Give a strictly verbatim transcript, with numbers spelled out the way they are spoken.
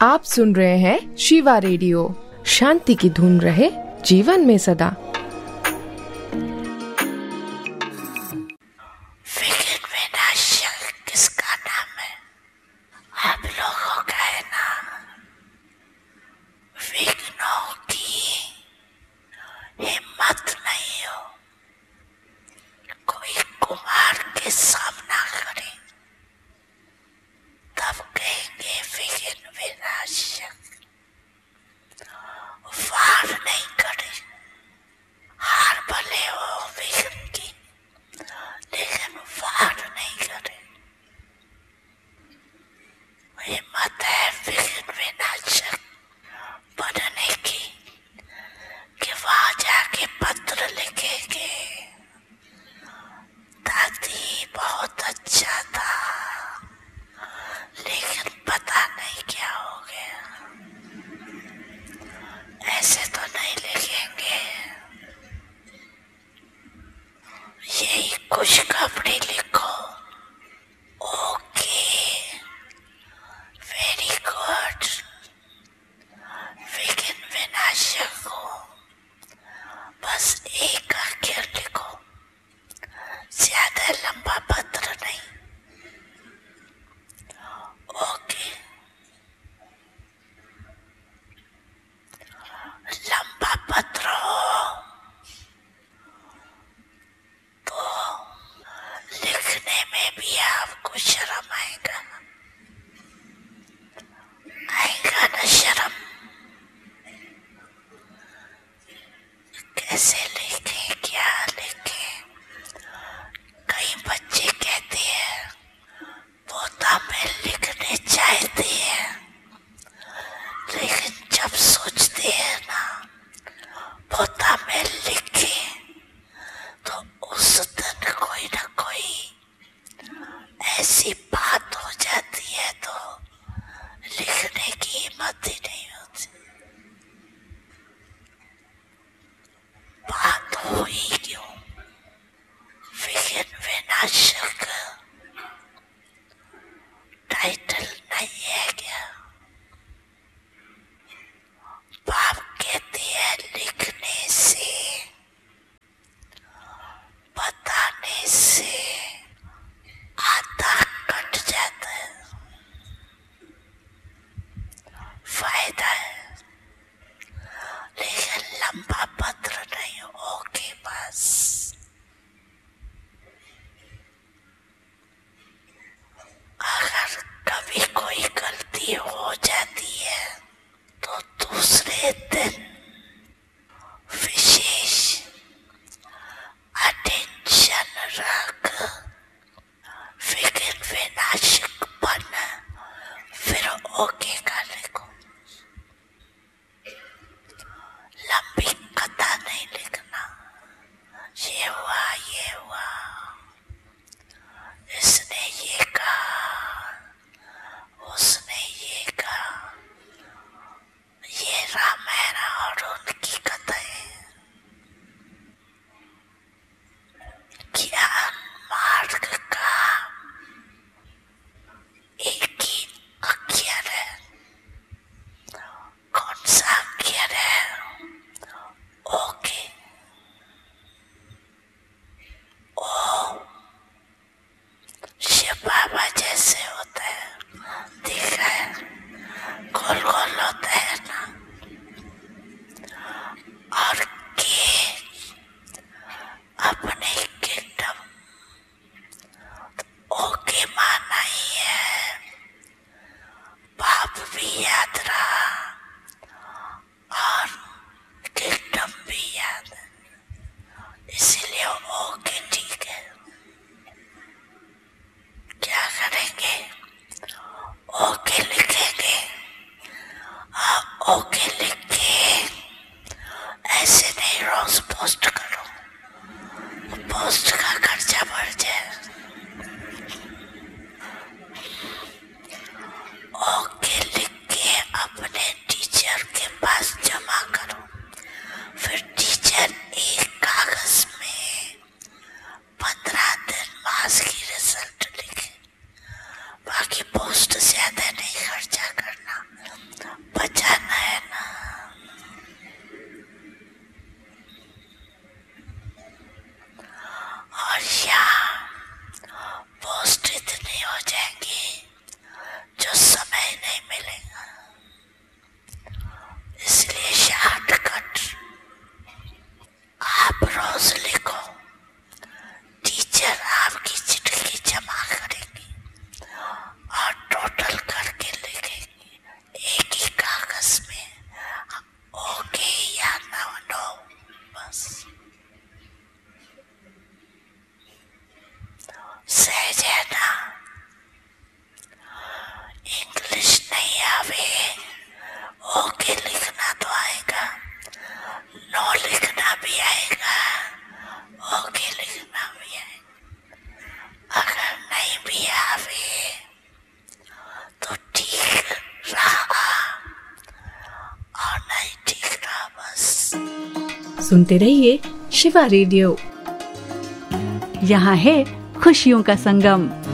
आप सुन रहे हैं शिवा रेडियो। शांति की धुन रहे जीवन में सदा। किसका नाम है? आप लोगों का है ना? विघ्नों की हिम्मत नहीं हो, कोई कुमार के सामना करे तब कहेंगे विघ्न विनाशक। वार नहीं करे, हार भले हो विघ्न की, लेकिन वार नहीं करे। हिम्मत है विघ्न विनाशक बनने की कि वहां जाके पत्र लिखेंगे, दादी बहुत अच्छा था लेकिन पता नहीं क्या हो गया। ऐसे तो नहीं लिखेंगे, यही खुशखबरी लिखो। Okay, very good. विघ्न विनाशक हो, बस एक अक्षर लिखो, ज्यादा लंबा पत्र नहीं। ओके, लंबा पत्र हो तो लिखने में भी आपको शर्म आएगा, आएगा ना शर्म? कैसे लिखें, क्या लिखें? कई बच्चे कहते हैं पोता में लिखने चाहते हैं, लेकिन जब सोचते हैं ना पोता में लिखे तो उस दिन कोई ना कोई ऐसी बात हो जाती है तो लिखने की हिम्मत ही नहीं होती। बात हुई क्यों? विघ्न विनाशक टाइटल नहीं है क्या? बाप कहते हैं लिखने से, बताने से आधा कट जाता है, फायदा है, लेकिन लंबा पत्र नहीं। ओके, बस अगर कभी कोई गलती हो जाती है तो दूसरे दिन विशेष अटेंशन रख विघ्न विनाशक बन, फिर ओके का लिखो। लंबी कथा नहीं लिखना, ये हुआ ये हुआ, इसने ये कहा, उसने ये कहा। ये रामायण और उनकी कथाएं ज्ञान मार्ग का एक ही अक्षर है। कौन सा अक्षर है? ओके। ओ शिव बाबा जैसे होता है, दिख रहा है, गोल गोल होता है ना। और के अपने किंगडम, ओके माना ही है, बाप भी याद रहा और किंगडम भी याद है, इसीलिए ओके ठीक है। क्या करेंगे? ओके लिखेंगे। आप ओके लिख के ऐसे नहीं रोज पोस्ट करो, पोस्ट का खर्चा बढ़ जाए। ओके लिख के सुनते रहिए शिवा रेडियो। यहाँ है खुशियों का संगम।